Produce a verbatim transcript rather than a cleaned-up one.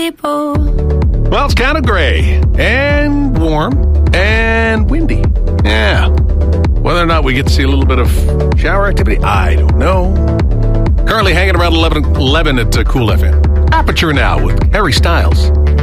people. Well, it's kind of gray and warm and windy. Yeah. Whether or not we get to see a little bit of shower activity, I don't know. Currently hanging around eleven, eleven at uh, Cool F M. Aperture Now with Harry Styles.